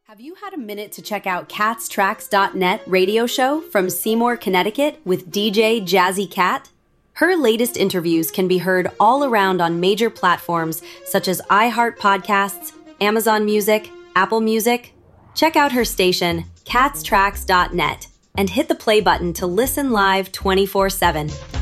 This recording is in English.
Have you had a minute to check out catstracks.net radio show from Seymour, Connecticut with DJ Jazzy Cat? Her latest interviews can be heard all around on major platforms such as iHeart Podcasts, Amazon Music, Apple Music. Check out her station, catstracks.net, and hit the play button to listen live 24/7.